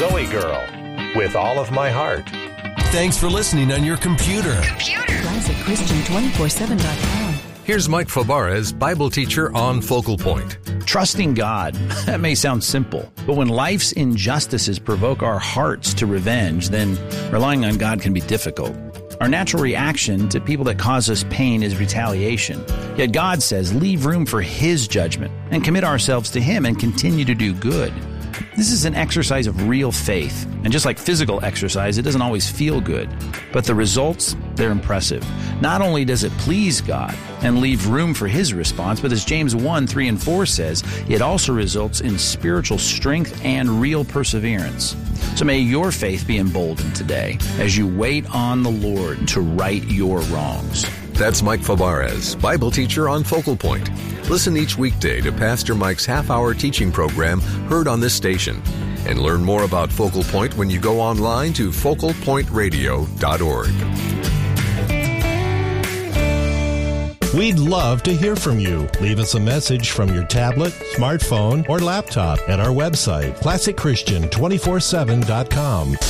Zoe Girl, With All of My Heart. Thanks for listening on your computer. ClassicChristian247.com. Here's Mike Fabarez, Bible teacher on Focal Point. Trusting God, that may sound simple, but when life's injustices provoke our hearts to revenge, then relying on God can be difficult. Our natural reaction to people that cause us pain is retaliation. Yet God says, leave room for His judgment and commit ourselves to Him and continue to do good. This is an exercise of real faith. And just like physical exercise, it doesn't always feel good. But the results, they're impressive. Not only does it please God and leave room for His response, but as James 1:3-4 says, it also results in spiritual strength and real perseverance. So may your faith be emboldened today as you wait on the Lord to right your wrongs. That's Mike Fabarez, Bible teacher on Focal Point. Listen each weekday to Pastor Mike's half-hour teaching program heard on this station. And learn more about Focal Point when you go online to focalpointradio.org. We'd love to hear from you. Leave us a message from your tablet, smartphone, or laptop at our website, ClassicChristian247.com.